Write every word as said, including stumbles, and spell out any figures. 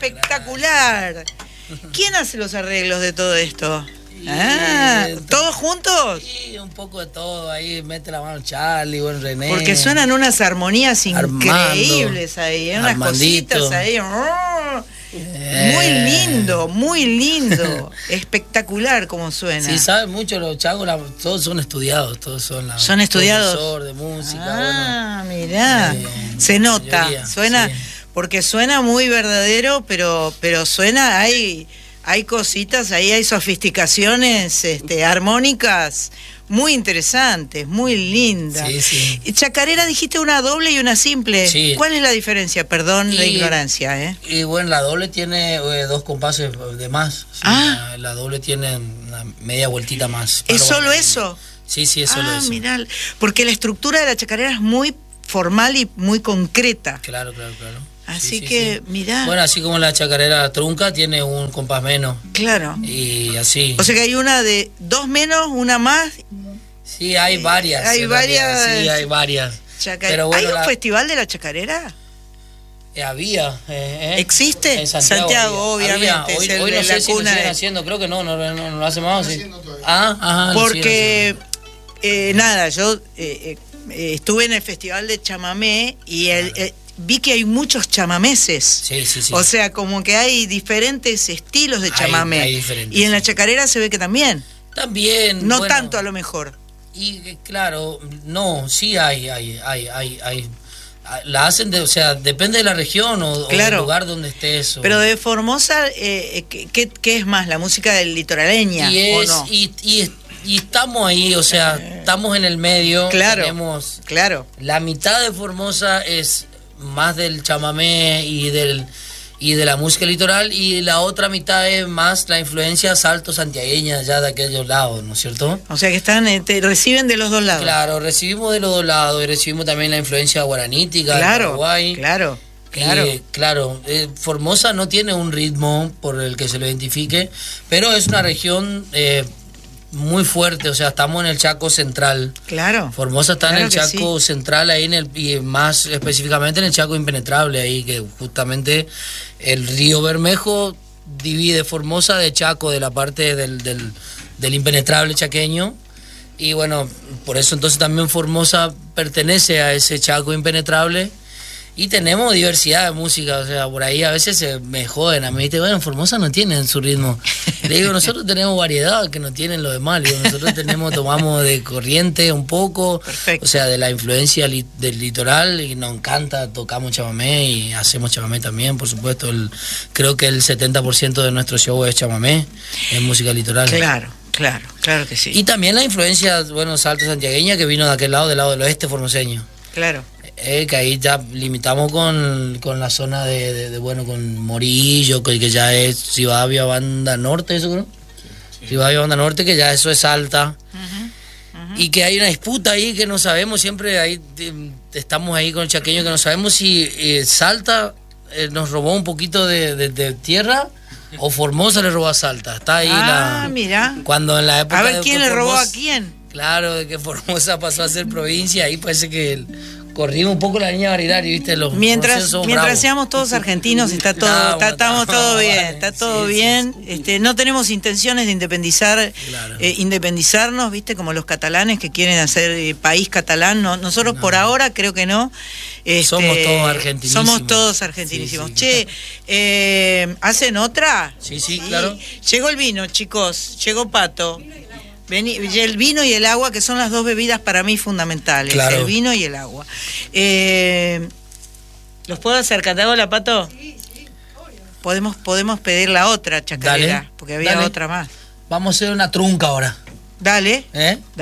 espectacular. ¿Quién hace los arreglos de todo esto? Ah, ¿todos juntos? Sí, un poco de todo, ahí mete la mano Charlie, bueno, René. Porque suenan unas armonías Armando, increíbles ahí, ¿eh? Unas Armandito. cositas ahí. Oh, eh. Muy lindo, muy lindo. Espectacular como suena. Sí, saben mucho los chagos, la, todos son estudiados, todos son la, ¿Son estudiados? Profesor de música, ah, bueno. mirá, Eh, se nota, mayoría, suena, sí. Porque suena muy verdadero, pero, pero suena, hay... Hay cositas, ahí hay sofisticaciones este, armónicas muy interesantes, muy lindas. Sí, sí. Chacarera dijiste una doble y una simple. Sí. ¿Cuál es la diferencia? Perdón y, la ignorancia. ¿eh? Y bueno, la doble tiene eh, dos compases de más. Sí, ah. la, la doble tiene una media vueltita más. ¿Es solo bueno, eso? Sí, sí, es solo ah, eso. Mirá, porque la estructura de la chacarera es muy formal y muy concreta. Claro, claro, claro. Así sí, sí, que, sí. mirá. Bueno, así como la chacarera trunca tiene un compás menos. Claro. Y así. O sea que hay una de dos menos, una más. Sí, hay varias. Hay varias. Realidad. Sí, hay varias. Chacar... Pero bueno, ¿Hay un la... festival de la chacarera? Eh, había. Eh, eh. ¿Existe? En Santiago, Santiago había. obviamente. Había. Hoy, es el hoy de no sé la si lo cuna siguen de... haciendo. Creo que no, no, no, no lo hacen más. Sí. Ah, ajá. Porque, eh, nada, yo eh, eh, estuve en el festival de chamamé y el... Claro. Eh, vi que hay muchos chamameses. Sí, sí, sí. O sea, como que hay diferentes estilos de chamamé. Hay, hay diferentes, y en la sí. chacarera se ve que también. También. No bueno, tanto a lo mejor. Y claro, no, sí hay, hay, hay, hay, hay. La hacen, de, o sea, depende de la región o, claro. o del lugar donde estés. O... Pero de Formosa, eh, ¿qué, ¿qué es más? ¿La música del litoraleña y es, o no? Y, y, y estamos ahí, o sea, estamos en el medio. Claro, tenemos claro. La mitad de Formosa es más del chamamé y del y de la música litoral, y la otra mitad es más la influencia salto santiagueña ya de aquellos lados, ¿no es cierto? O sea que están eh, te reciben de los dos lados. Claro, recibimos de los dos lados y recibimos también la influencia guaranítica claro, de Paraguay. Claro, claro. Y, claro, eh, Formosa no tiene un ritmo por el que se lo identifique, pero es una región eh, muy fuerte, o sea, estamos en el Chaco Central. Claro. Formosa está claro en el Chaco sí. Central, ahí en el, y más específicamente en el Chaco Impenetrable, ahí que justamente el río Bermejo divide Formosa de Chaco, de la parte del, del, del impenetrable chaqueño. Y bueno, por eso entonces también Formosa pertenece a ese Chaco impenetrable. Y tenemos diversidad de música, o sea, por ahí a veces se me joden a mí, dicen, bueno, Formosa no tienen su ritmo. Le digo, nosotros tenemos variedad que no tienen los demás, le digo, nosotros tenemos, tomamos de corriente un poco, perfecto. O sea, de la influencia li del litoral, y nos encanta, tocamos chamamé y hacemos chamamé también, por supuesto, el, creo que el setenta por ciento de nuestro show es chamamé, es música litoral. Claro, claro, claro que sí. Y también la influencia, bueno, salto santiagueña que vino de aquel lado, del lado del oeste formoseño. Claro. Eh, que ahí ya limitamos con, con la zona de, de, de, bueno, con Morillo, que, que ya es Rivadavia Banda Norte, eso creo. Sí, sí. Rivadavia Banda Norte, que ya eso es Salta. Uh-huh, uh-huh. Y que hay una disputa ahí que no sabemos, siempre ahí eh, estamos ahí con el chaqueño, que no sabemos si eh, Salta eh, nos robó un poquito de, de, de tierra o Formosa le robó a Salta. Está ahí ah, la... mira. Cuando en la época a ver quién le Formosa, robó a quién. Claro, de que Formosa pasó a ser provincia, ahí parece que... El, corrimos un poco la línea varietaria, ¿viste? Los mientras mientras seamos todos argentinos, está todo, no, está, estamos no, todo no, bien, vale. está todo sí, bien. Sí, sí. Este, no tenemos intenciones de independizar, claro. eh, independizarnos, ¿viste? Como los catalanes que quieren hacer eh, país catalán. No, nosotros no. por ahora creo que no. Este, somos todos argentinísimos. Somos todos argentinísimos. Sí, sí. Che, eh, ¿hacen otra? Sí, sí, claro. Llegó el vino, chicos. Llegó Pato. Vení, el vino y el agua, que son las dos bebidas para mí fundamentales, claro. El vino y el agua. Eh, ¿Los puedo acercar? ¿Te hago la, Pato? Sí, sí, obvio. Podemos, podemos pedir la otra chacarera, dale, porque había dale. otra más. Vamos a hacer una trunca ahora. Dale. ¿Eh?